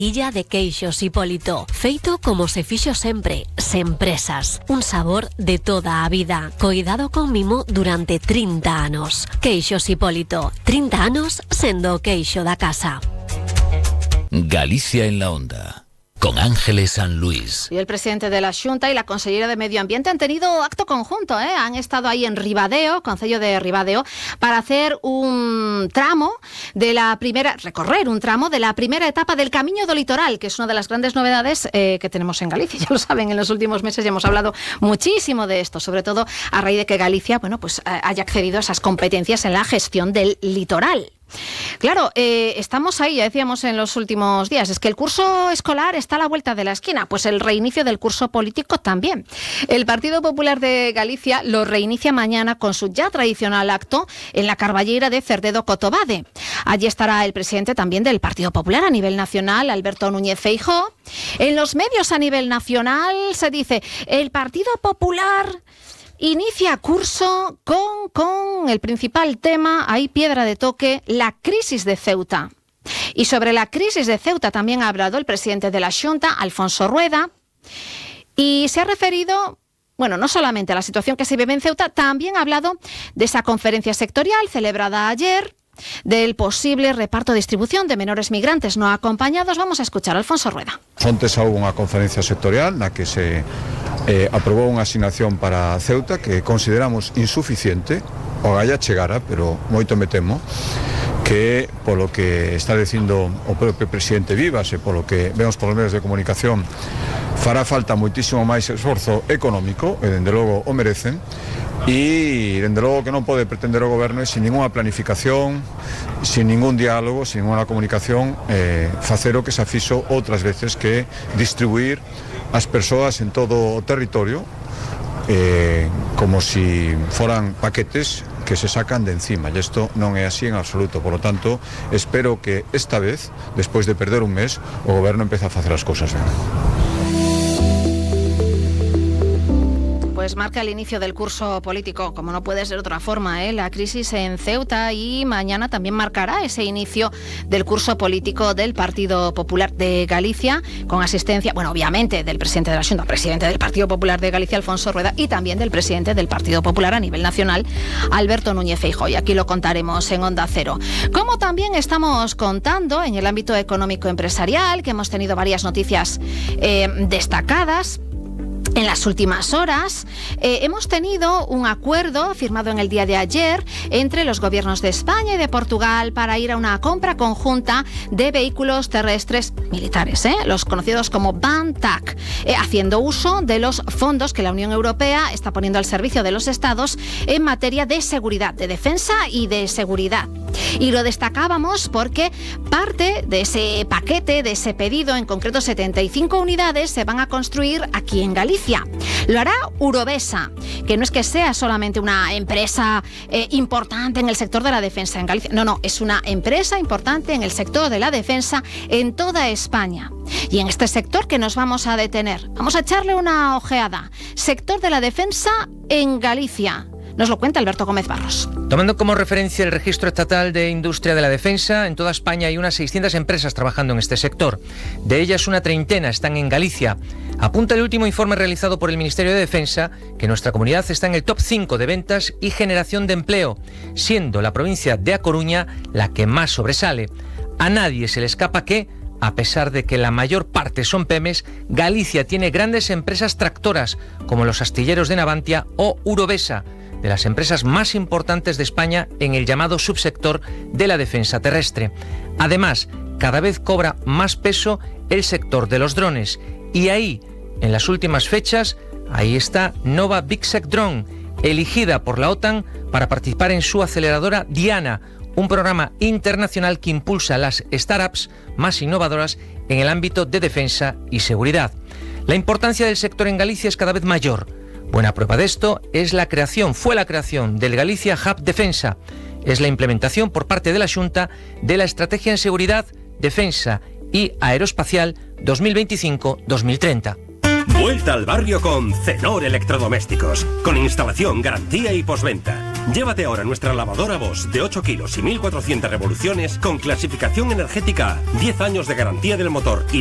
Illa de queixos Hipólito, feito como se fixo sempre, sen presas. Un sabor de toda a vida, coidado con mimo durante 30 anos. Queixos Hipólito, 30 anos sendo o queixo da casa. Galicia en la Onda, con Ángeles San Luis. Y el presidente de la Xunta y la consellera de Medio Ambiente han tenido acto conjunto, Han estado ahí en Ribadeo, concello de Ribadeo, para hacer un tramo recorrer un tramo de la primera etapa del Camiño do Litoral, que es una de las grandes novedades que tenemos en Galicia. Ya lo saben, en los últimos meses ya hemos hablado muchísimo de esto, sobre todo a raíz de que Galicia, haya accedido a esas competencias en la gestión del litoral. Claro, estamos ahí, ya decíamos en los últimos días, es que el curso escolar está a la vuelta de la esquina, pues el reinicio del curso político también. El Partido Popular de Galicia lo reinicia mañana con su ya tradicional acto en la Carballeira de Cerdedo Cotobade. Allí estará el presidente también del Partido Popular a nivel nacional, Alberto Núñez Feijóo. En los medios a nivel nacional se dice, el Partido Popular inicia curso con el principal tema, ahí piedra de toque, la crisis de Ceuta. Y sobre la crisis de Ceuta también ha hablado el presidente de la Xunta, Alfonso Rueda, y se ha referido, no solamente a la situación que se vive en Ceuta, también ha hablado de esa conferencia sectorial celebrada ayer, del posible reparto e distribución de menores migrantes no acompañados. Vamos a escuchar a Alfonso Rueda. Antes houve unha conferencia sectorial na que se aprobou unha asignación para Ceuta que consideramos insuficiente, o galla chegara, pero moito me temo que polo que está dicindo o propio presidente Vivas e polo que vemos polos medios de comunicación fará falta moitísimo máis esforzo económico, e dende logo o merecen, e dende logo que non pode pretender o goberno sin ninguna planificación, sin ningún diálogo, sin ninguna comunicación, facer o que se fixo outras veces, que distribuir as persoas en todo o territorio como si foran paquetes que se sacan de encima, e isto non é así en absoluto. Por lo tanto, espero que esta vez, despois de perder un mes, o goberno empece a facer as cousas ben. Pues marca el inicio del curso político, como no puede ser otra forma, la crisis en Ceuta, y mañana también marcará ese inicio del curso político del Partido Popular de Galicia, con asistencia, obviamente del presidente de la Xunta, presidente del Partido Popular de Galicia, Alfonso Rueda, y también del presidente del Partido Popular a nivel nacional, Alberto Núñez Feijóo, y aquí lo contaremos en Onda Cero. Como también estamos contando en el ámbito económico-empresarial, que hemos tenido varias noticias destacadas. En las últimas horas hemos tenido un acuerdo firmado en el día de ayer entre los gobiernos de España y de Portugal para ir a una compra conjunta de vehículos terrestres militares, los conocidos como Van-TAC, haciendo uso de los fondos que la Unión Europea está poniendo al servicio de los Estados en materia de seguridad, de defensa y de seguridad. Y lo destacábamos porque parte de ese paquete, de ese pedido, en concreto 75 unidades, se van a construir aquí en Galicia. Lo hará Urovesa, que no es que sea solamente una empresa importante en el sector de la defensa en Galicia. No, es una empresa importante en el sector de la defensa en toda España. Y en este sector que nos vamos a detener, vamos a echarle una ojeada. Sector de la defensa en Galicia. Nos lo cuenta Alberto Gómez Barros. Tomando como referencia el Registro Estatal de Industria de la Defensa, en toda España hay unas 600 empresas trabajando en este sector. De ellas, una treintena están en Galicia. Apunta el último informe realizado por el Ministerio de Defensa que nuestra comunidad está en el top 5 de ventas y generación de empleo, siendo la provincia de A Coruña la que más sobresale. A nadie se le escapa que, a pesar de que la mayor parte son pymes, Galicia tiene grandes empresas tractoras, como los astilleros de Navantia o Urovesa, de las empresas más importantes de España en el llamado subsector de la defensa terrestre. Además, cada vez cobra más peso el sector de los drones. Y ahí, en las últimas fechas, ahí está Nova Big Sec Drone, elegida por la OTAN para participar en su aceleradora Diana, un programa internacional que impulsa las startups más innovadoras en el ámbito de defensa y seguridad. La importancia del sector en Galicia es cada vez mayor. Buena prueba de esto fue la creación del Galicia Hub Defensa. Es la implementación por parte de la Xunta de la Estrategia en Seguridad, Defensa y Aeroespacial 2025-2030. Vuelta al barrio con Cenor Electrodomésticos, con instalación, garantía y postventa. Llévate ahora nuestra lavadora Bosch de 8 kilos y 1400 revoluciones con clasificación energética, 10 años de garantía del motor y